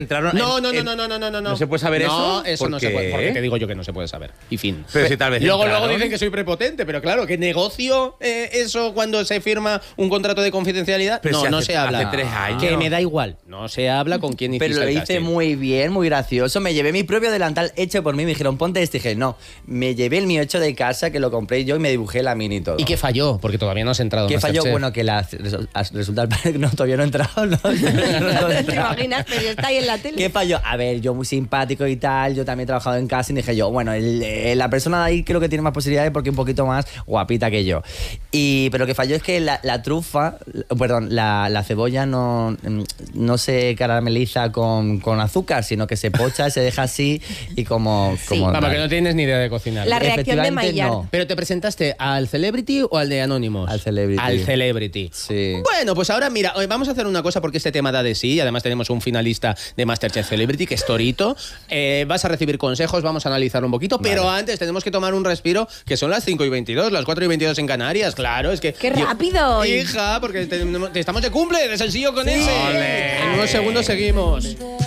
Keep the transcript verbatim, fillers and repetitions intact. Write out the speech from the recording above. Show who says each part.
Speaker 1: entraron
Speaker 2: No,
Speaker 1: en-
Speaker 2: no, no,
Speaker 1: en-
Speaker 2: no, no, no, no, no.
Speaker 1: ¿No se puede saber
Speaker 2: No,
Speaker 1: eso?
Speaker 2: eso
Speaker 1: ¿Por
Speaker 2: no
Speaker 1: qué?
Speaker 2: se puede. Porque te digo yo que no se puede saber. Y fin.
Speaker 1: Pero si tal vez
Speaker 2: Luego, luego
Speaker 1: entraron.
Speaker 2: dicen que soy prepotente, pero claro, ¿qué negocio eh, eso cuando se firma un contrato de confidencialidad?
Speaker 1: Pero
Speaker 2: no,
Speaker 1: si
Speaker 2: no
Speaker 1: hace-
Speaker 2: se habla.
Speaker 1: hace tres años.
Speaker 2: Que me da igual. No se habla con quién hiciste
Speaker 3: Pero lo
Speaker 2: el
Speaker 3: hice
Speaker 2: casting.
Speaker 3: muy bien, muy gracioso. Me llevé mi propio delantal hecho por mí. Me dijeron, ponte este. Y dije, no. Me llevé el mío hecho de casa, que lo compré yo y me dibujé la mini y todo.
Speaker 2: ¿Y qué falló? Porque todavía no has entrado.
Speaker 3: ¿Qué falló?
Speaker 2: Masterchef.
Speaker 3: Bueno, que la, resulta que no, todavía no he entrado. No, no he
Speaker 4: ¿Te
Speaker 3: entrado.
Speaker 4: imaginas? Pero está ahí en la tele.
Speaker 3: ¿Qué falló? A ver, yo muy simpático y tal, yo también he trabajado en casting, dije yo, bueno, el- eh, la persona de ahí creo que tiene más posibilidades porque es un poquito más guapita que yo. Y, pero lo que falló es que la, la trufa, perdón, la, la cebolla no, no se carameliza con, con azúcar, sino que se pocha, se deja así y como...
Speaker 4: Sí.
Speaker 3: como
Speaker 2: Vamos,
Speaker 3: tal.
Speaker 2: que no tienes ni idea de cocinar.
Speaker 4: La reacción de
Speaker 3: Efectivamente,
Speaker 4: Maillard.
Speaker 3: no.
Speaker 2: ¿Pero te presentaste al Celebrity o al de Anonymous?
Speaker 3: Al Celebrity.
Speaker 2: Al Celebrity.
Speaker 3: Sí.
Speaker 2: Bueno, pues ahora mira, hoy vamos a hacer una cosa porque este tema da de sí. Además tenemos un finalista de Masterchef Celebrity que es Torito. Eh, vas a recibir consejos, vamos a analizar un poquito, pero antes tenemos que tomar un respiro, que son las cinco y veintidós, las cuatro y veintidós en Canarias, claro, es que...
Speaker 4: ¡Qué
Speaker 2: yo-
Speaker 4: rápido!
Speaker 2: Hija, porque te- te- estamos de cumple, de sencillo con ese.
Speaker 1: Ole.
Speaker 2: En unos segundos seguimos.